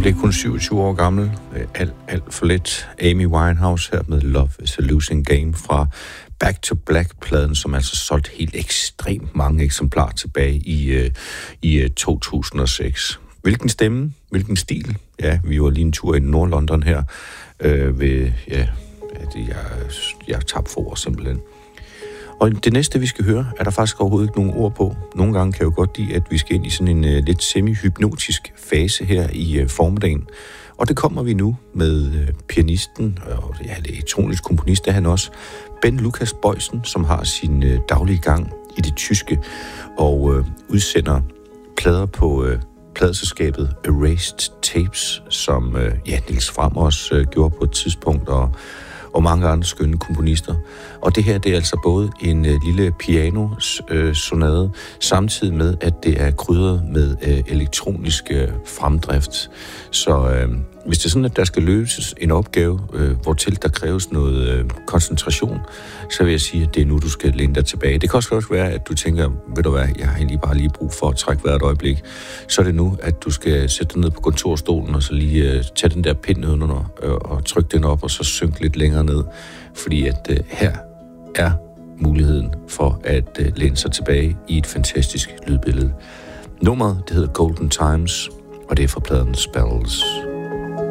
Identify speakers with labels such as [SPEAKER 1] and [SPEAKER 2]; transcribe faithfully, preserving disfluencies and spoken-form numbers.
[SPEAKER 1] blev kun syvogtyve år gammel. Alt, alt for lidt. Amy Winehouse her med Love is a Losing Game fra Back to Black-pladen, som altså solgte helt ekstremt mange eksemplarer tilbage i, i to tusind og seks. Hvilken stemme? Hvilken stil? Ja, vi var lige en tur i Nord-London her øh, ved, ja, jeg, jeg tabte for ord simpelthen. Og det næste, vi skal høre, er der faktisk overhovedet ikke nogen ord på. Nogle gange kan jeg jo godt lide, at vi skal ind i sådan en uh, lidt semi-hypnotisk fase her i uh, formiddagen. Og det kommer vi nu med uh, pianisten, og ja, elektronisk komponist er han også, Ben Lukas Boysen, som har sin uh, daglige gang i det tyske, og uh, udsender plader på uh, pladeselskabet Erased Tapes, som uh, ja, Niels Fram også uh, gjorde på et tidspunkt, og og mange andre skønne komponister. Og det her, det er altså både en øh, lille piano-sonade, øh, samtidig med, at det er krydret med øh, elektronisk øh, fremdrift. Så øh, hvis det er sådan, at der skal løses en opgave, øh, hvortil der kræves noget øh, koncentration, så vil jeg sige, at det er nu, du skal læne dig tilbage. Det kan også godt være, at du tænker, ved du hvad, jeg har egentlig bare lige brug for at trække hvert øjeblik. Så er det nu, at du skal sætte dig ned på kontorstolen, og så lige øh, tage den der pind under øh, og trykke den op, og så synke lidt længere ned. Fordi at øh, her er muligheden for at øh, læne sig tilbage i et fantastisk lydbillede. Nummeret, det hedder Golden Times, og det er fra pladen Spells.